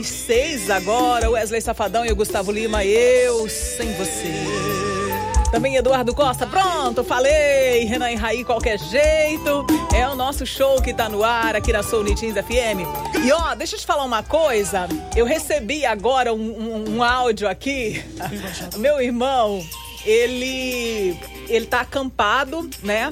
6 agora, Wesley Safadão e o Gustavo Lima, Eu Sem Você. Também Eduardo Costa, pronto, falei. Renan e Raí, qualquer jeito. É o nosso show que tá no ar aqui na Soul Nitins FM. E ó, deixa eu te falar uma coisa. Eu recebi agora um áudio aqui. Meu irmão, ele tá acampado, né?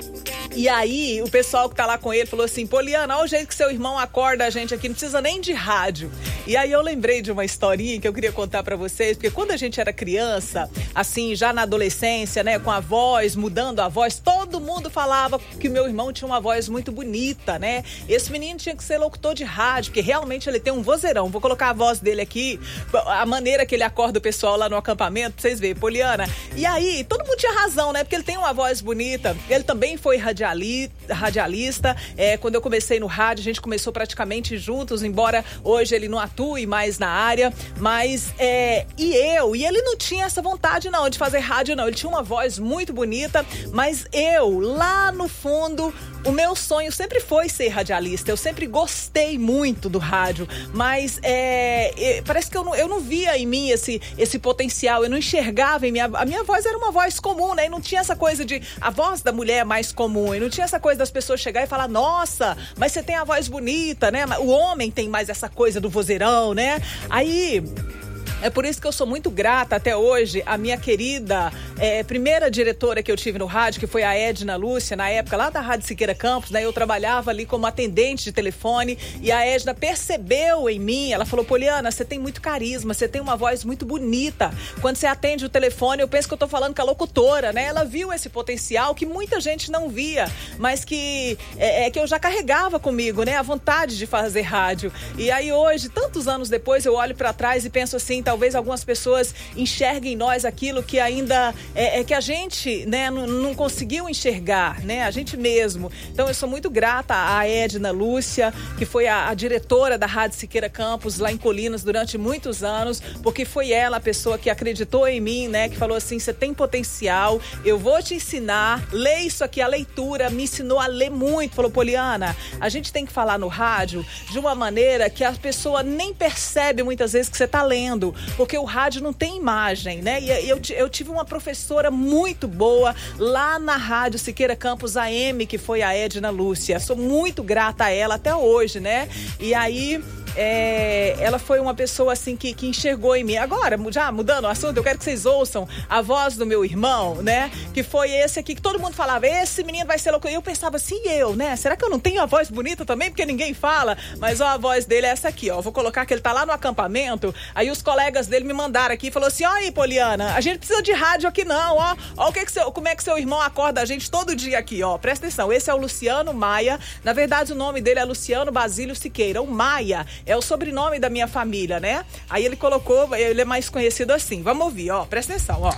E aí, o pessoal que tá lá com ele falou assim, Poliana, olha o jeito que seu irmão acorda a gente aqui, não precisa nem de rádio. E aí eu lembrei de uma historinha que eu queria contar pra vocês, porque quando a gente era criança, assim, já na adolescência, né, com a voz, mudando a voz, todo mundo falava que meu irmão tinha uma voz muito bonita, né? Esse menino tinha que ser locutor de rádio, porque realmente ele tem um vozeirão. Vou colocar a voz dele aqui, a maneira que ele acorda o pessoal lá no acampamento, pra vocês verem, Poliana. E aí, todo mundo tinha razão, né? Porque ele tem uma voz bonita. Ele também foi radialista. Quando eu comecei no rádio, a gente começou praticamente juntos, embora hoje ele não atue mais na área, mas e ele não tinha essa vontade não, de fazer rádio não, ele tinha uma voz muito bonita, mas eu, lá no fundo, o meu sonho sempre foi ser radialista, eu sempre gostei muito do rádio, mas parece que eu não via em mim esse potencial, eu não enxergava em mim, a minha voz era uma voz comum, né, e não tinha essa coisa de, a voz da mulher é mais comum, e não tinha essa coisa das pessoas chegar e falar, nossa, mas você tem a voz bonita, né, o homem tem mais essa coisa do vozeirão, né, aí... É por isso que eu sou muito grata até hoje à minha querida primeira diretora que eu tive no rádio, que foi a Edna Lúcia, na época lá da Rádio Siqueira Campos, né? Eu trabalhava ali como atendente de telefone e a Edna percebeu em mim, ela falou, Poliana, você tem muito carisma, você tem uma voz muito bonita. Quando você atende o telefone, eu penso que eu tô falando com a locutora, né? Ela viu esse potencial que muita gente não via, mas que eu já carregava comigo, né? A vontade de fazer rádio. E aí hoje, tantos anos depois, eu olho pra trás e penso assim, talvez algumas pessoas enxerguem em nós aquilo que ainda que a gente, né, não conseguiu enxergar, né, a gente mesmo. Então eu sou muito grata à Edna Lúcia, que foi a diretora da Rádio Siqueira Campos lá em Colinas durante muitos anos, porque foi ela a pessoa que acreditou em mim, né, que falou assim, você tem potencial, eu vou te ensinar, lê isso aqui, a leitura me ensinou a ler muito, falou, Poliana, a gente tem que falar no rádio de uma maneira que a pessoa nem percebe muitas vezes que você está lendo, porque o rádio não tem imagem, né? E eu tive uma professora muito boa lá na Rádio Siqueira Campos AM, que foi a Edna Lúcia. Sou muito grata a ela até hoje, né? E aí... ela foi uma pessoa assim que enxergou em mim. Agora, já mudando o assunto, eu quero que vocês ouçam a voz do meu irmão, né? Que foi esse aqui, que todo mundo falava, esse menino vai ser louco. E eu pensava assim, né? Será que eu não tenho a voz bonita também? Porque ninguém fala. Mas ó, a voz dele é essa aqui, ó. Vou colocar que ele tá lá no acampamento. Aí os colegas dele me mandaram aqui e falou assim, ó aí, Poliana, a gente precisa de rádio aqui não, ó. Ó como é que seu irmão acorda a gente todo dia aqui, ó. Presta atenção, esse é o Luciano Maia. Na verdade, o nome dele é Luciano Basílio Siqueira. O Maia é o sobrenome da minha família, né? Aí ele colocou, ele é mais conhecido assim. Vamos ouvir, ó. Presta atenção, ó.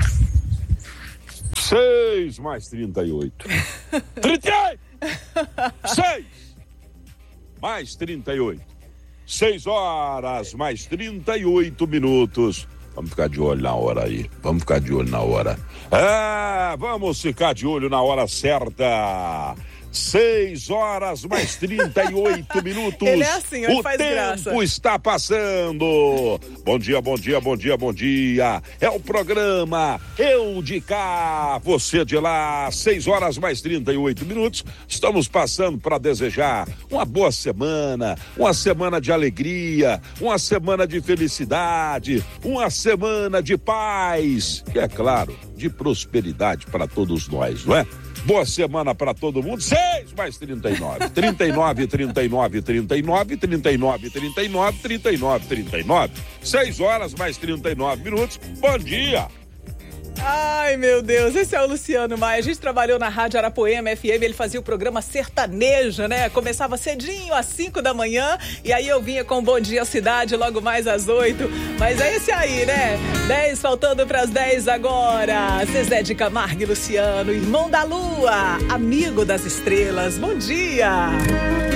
6 mais 38. 38! 6 mais 38. 6 horas mais 38 minutos. Vamos ficar de olho na hora aí. Vamos ficar de olho na hora. Vamos ficar de olho na hora certa. 6 horas mais 38 minutos. Ele é assim, ele faz graça. O tempo está passando. Bom dia, bom dia, bom dia, bom dia. É o programa Eu de Cá, você de lá. 6 horas mais 38 minutos. Estamos passando para desejar uma boa semana, uma semana de alegria, uma semana de felicidade, uma semana de paz e, é claro, de prosperidade para todos nós, não é? Boa semana para todo mundo. 6 mais 39. 39, 39, 39, 39, 39, 39, 39. 6 horas mais 39 minutos. Bom dia. Ai, meu Deus, esse é o Luciano Maia. A gente trabalhou na Rádio Arapoema FM, ele fazia o programa sertanejo, né? Começava cedinho, às 5 da manhã, e aí eu vinha com Bom Dia Cidade, logo mais às 8. Mas é esse aí, né? 10 faltando pras 10 agora. Zezé de Camargo e Luciano, irmão da lua, amigo das estrelas. Bom dia!